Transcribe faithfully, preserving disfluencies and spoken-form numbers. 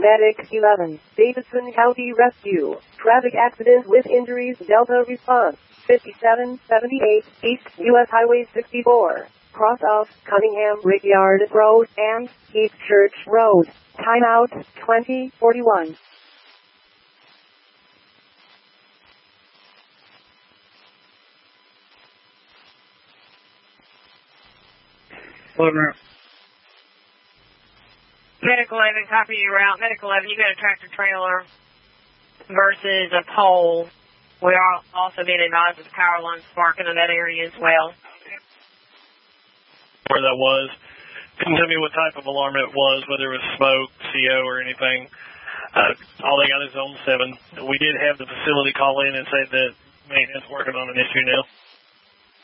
Medic eleven, Davidson County Rescue. Traffic accident with injuries, Delta response. fifty-seven seventy-eight East U S Highway sixty-four. Cross of Cunningham Brickyard Road and Heath Church Road. Timeout twenty forty-one. Medic eleven, copy your route. Medic eleven, you got a tractor trailer versus a pole. We are also being advised of power lines sparking in that area as well. Where that was. Couldn't tell me what type of alarm it was, whether it was smoke, C O, or anything. Uh, all they got is zone seven. We did have the facility call in and say that maintenance working on an issue now.